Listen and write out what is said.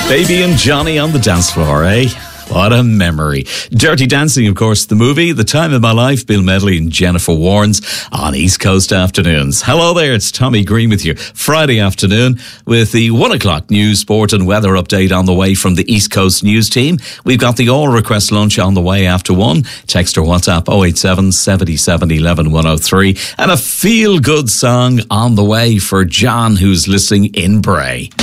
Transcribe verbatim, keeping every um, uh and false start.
Baby and Johnny on the dance floor, eh? What a memory. Dirty Dancing, of course, the movie. The Time of My Life, Bill Medley and Jennifer Warnes on East Coast Afternoons. Hello there, it's Tommy Green with you. Friday afternoon with the one o'clock news, sport and weather update on the way from the East Coast news team. We've got the all request lunch on the way after one. Text or WhatsApp oh eight seven, seven seven, one one, one oh three. And a feel-good song on the way for John, who's listening in Bray.